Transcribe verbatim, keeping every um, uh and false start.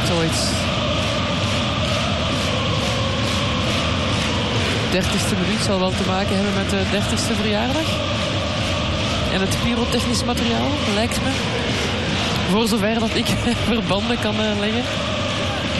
Zoiets. dertigste minuut zal wel te maken hebben met de dertigste verjaardag. En het pyrotechnisch materiaal, lijkt me. Voor zover dat ik verbanden kan leggen.